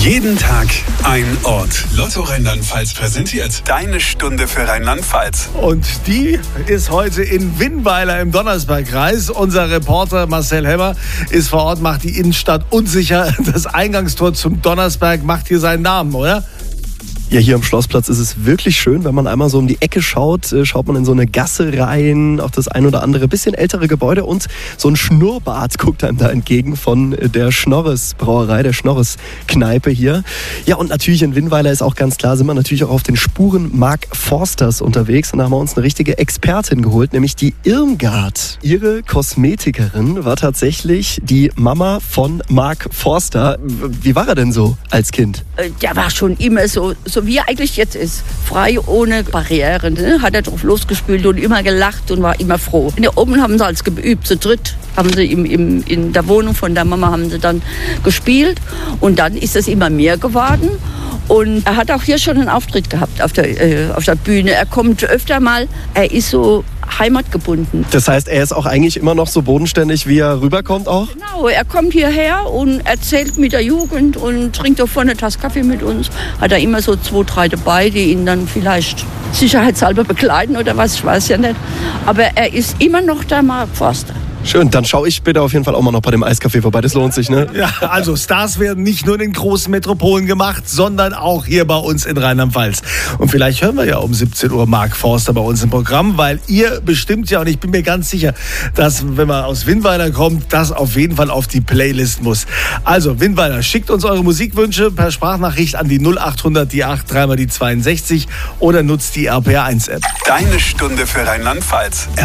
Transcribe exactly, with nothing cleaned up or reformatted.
Jeden Tag ein Ort. Lotto Rheinland-Pfalz präsentiert deine Stunde für Rheinland-Pfalz. Und die ist heute in Winnweiler im Donnersbergkreis. Unser Reporter Marcel Hemmer ist vor Ort, macht die Innenstadt unsicher. Das Eingangstor zum Donnersberg macht hier seinen Namen, oder? Ja, hier am Schlossplatz ist es wirklich schön, wenn man einmal so um die Ecke schaut, schaut man in so eine Gasse rein, auch das ein oder andere bisschen ältere Gebäude und so ein Schnurrbart guckt einem da entgegen von der Schnorres Brauerei, der Schnorres Kneipe hier. Ja, und natürlich in Winnweiler ist auch ganz klar, sind wir natürlich auch auf den Spuren Mark Forsters unterwegs und da haben wir uns eine richtige Expertin geholt, nämlich die Irmgard. Ihre Kosmetikerin war tatsächlich die Mama von Mark Forster. Wie war er denn so als Kind? Der war schon immer so, so wie er eigentlich jetzt ist. Frei, ohne Barrieren. Ne? Hat er drauf losgespielt und immer gelacht und war immer froh. In der oben haben sie als geübt, zu dritt haben sie im, im, in der Wohnung von der Mama haben sie dann gespielt. Und dann ist es immer mehr geworden. Und er hat auch hier schon einen Auftritt gehabt auf der, äh, auf der Bühne. Er kommt öfter mal, er ist so heimatgebunden. Das heißt, er ist auch eigentlich immer noch so bodenständig, wie er rüberkommt auch? Genau, er kommt hierher und erzählt mit der Jugend und trinkt auch vorne eine Tasse Kaffee mit uns. Hat er immer so zwei, drei dabei, die ihn dann vielleicht sicherheitshalber begleiten oder was, ich weiß ja nicht. Aber er ist immer noch der Mark Forster. Schön, dann schaue ich bitte auf jeden Fall auch mal noch bei dem Eiscafé vorbei. Das lohnt sich, ne? Ja, also Stars werden nicht nur in den großen Metropolen gemacht, sondern auch hier bei uns in Rheinland-Pfalz. Und vielleicht hören wir ja um siebzehn Uhr Mark Forster bei uns im Programm, weil ihr bestimmt ja, und ich bin mir ganz sicher, dass, wenn man aus Winnweiler kommt, das auf jeden Fall auf die Playlist muss. Also, Winnweiler, schickt uns eure Musikwünsche per Sprachnachricht an die null achthundert, die acht, dreimal die zweiundsechzig oder nutzt die R P R eins App. Deine Stunde für Rheinland-Pfalz.